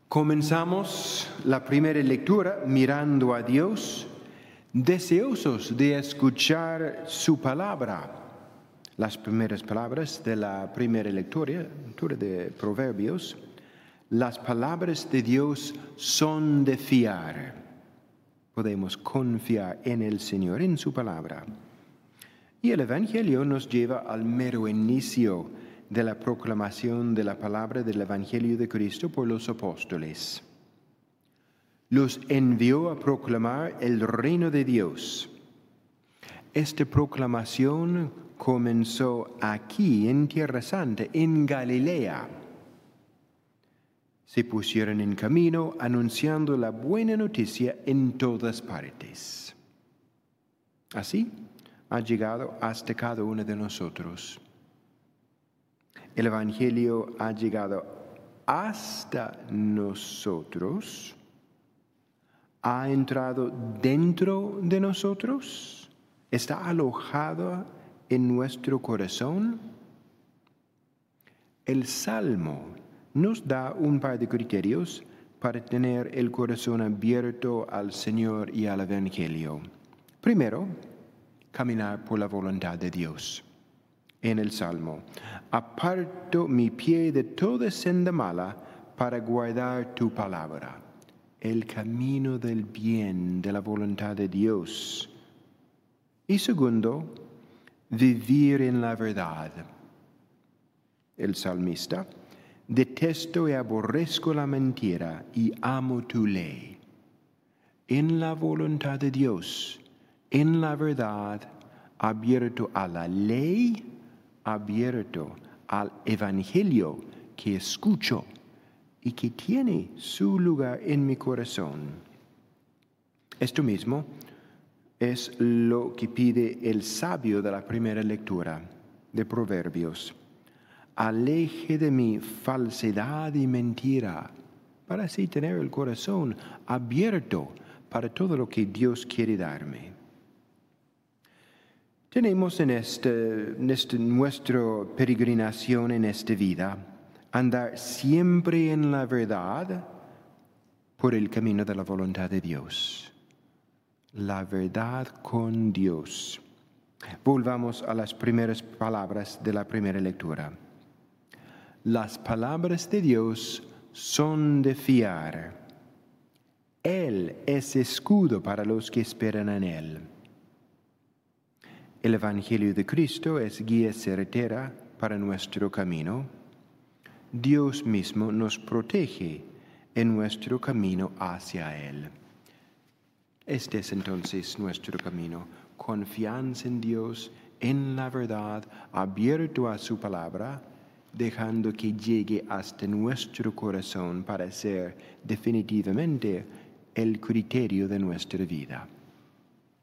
Comenzamos la primera lectura mirando a Dios, deseosos de escuchar su palabra. Las primeras palabras de la primera lectura de Proverbios, las palabras de Dios son de fiar. Podemos confiar en el Señor, en su palabra. Y el Evangelio nos lleva al mero inicio de la proclamación de la palabra del Evangelio de Cristo por los apóstoles. Los envió a proclamar el reino de Dios. Esta proclamación comenzó aquí, en Tierra Santa, en Galilea. Se pusieron en camino anunciando la buena noticia en todas partes. Así ha llegado hasta cada uno de nosotros. El Evangelio ha llegado hasta nosotros, ha entrado dentro de nosotros, está alojado en nuestro corazón. El Salmo nos da un par de criterios para tener el corazón abierto al Señor y al Evangelio. Primero, caminar por la voluntad de Dios. En el Salmo, aparto mi pie de toda senda mala para guardar tu palabra. El camino del bien, de la voluntad de Dios. Y segundo, vivir en la verdad. El salmista, detesto y aborrezco la mentira y amo tu ley. En la voluntad de Dios, en la verdad, abierto a la ley, abierto al Evangelio que escucho y que tiene su lugar en mi corazón. Esto mismo es lo que pide el sabio de la primera lectura de Proverbios. Aleje de mí falsedad y mentira, para así tener el corazón abierto para todo lo que Dios quiere darme. Tenemos en nuestra peregrinación en esta vida, andar siempre en la verdad por el camino de la voluntad de Dios. La verdad con Dios. Volvamos a las primeras palabras de la primera lectura. Las palabras de Dios son de fiar. Él es escudo para los que esperan en Él. El Evangelio de Cristo es guía certera para nuestro camino. Dios mismo nos protege en nuestro camino hacia Él. Este es entonces nuestro camino. Confianza en Dios, en la verdad, abierto a su palabra, dejando que llegue hasta nuestro corazón para ser definitivamente el criterio de nuestra vida.